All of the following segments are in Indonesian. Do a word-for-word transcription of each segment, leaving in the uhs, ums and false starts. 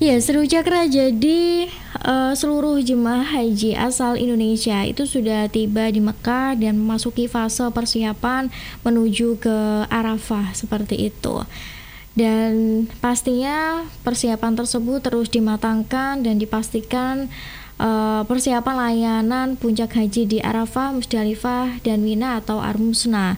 Ya, seru Cakra. Jadi eh, seluruh jemaah haji asal Indonesia itu sudah tiba di Mekah dan memasuki fase persiapan menuju ke Arafah seperti itu. Dan pastinya persiapan tersebut terus dimatangkan dan dipastikan eh, persiapan layanan puncak haji di Arafah, Musdalifah, dan Mina atau Ar-Musna.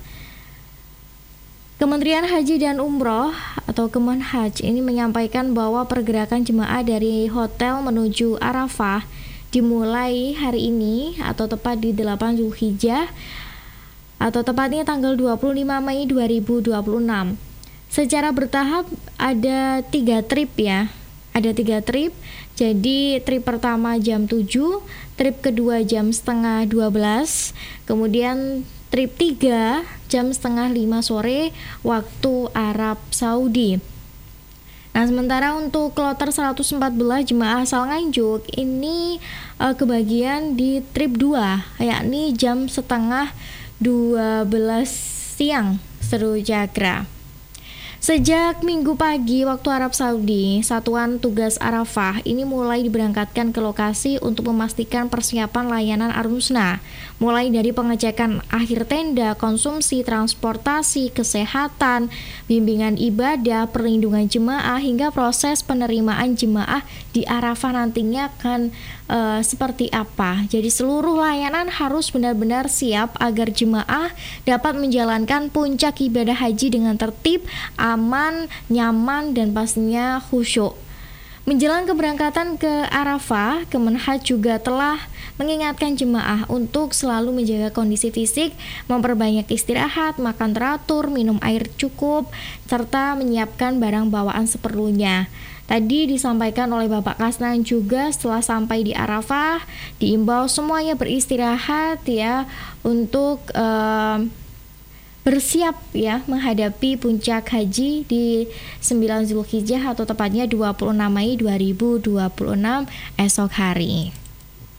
Kementerian Haji dan Umroh atau Kemenhaj ini menyampaikan bahwa pergerakan jemaah dari hotel menuju Arafah dimulai hari ini atau tepat di delapan Zulhijjah atau tepatnya tanggal dua puluh lima Mei dua ribu dua puluh enam. Secara bertahap ada tiga trip ya. Ada tiga trip. Jadi trip pertama jam tujuh, trip kedua jam setengah dua belas, kemudian trip tiga jam setengah lima sore waktu Arab Saudi. Nah, sementara untuk kloter seratus empat belas jemaah asal Nganjuk ini uh, kebagian di trip dua, yakni jam setengah dua belas siang. Seru Cakra. Sejak Minggu pagi waktu Arab Saudi, Satuan Tugas Arafah ini mulai diberangkatkan ke lokasi untuk memastikan persiapan layanan Ar-Musna, mulai dari pengecekan akhir tenda, konsumsi, transportasi, kesehatan, bimbingan ibadah, perlindungan jemaah, hingga proses penerimaan jemaah di Arafah nantinya akan uh, seperti apa. Jadi seluruh layanan harus benar-benar siap agar jemaah dapat menjalankan puncak ibadah haji dengan tertib, aman, nyaman, dan pastinya khusyuk. Menjelang keberangkatan ke Arafah, Kemenhaj juga telah mengingatkan jemaah untuk selalu menjaga kondisi fisik, memperbanyak istirahat, makan teratur, minum air cukup, serta menyiapkan barang bawaan seperlunya. Tadi disampaikan oleh Bapak Kasnan juga setelah sampai di Arafah, diimbau semuanya beristirahat ya untuk uh, bersiap ya menghadapi puncak haji di sembilan Zulhijjah atau tepatnya dua puluh enam Mei dua ribu dua puluh enam esok hari.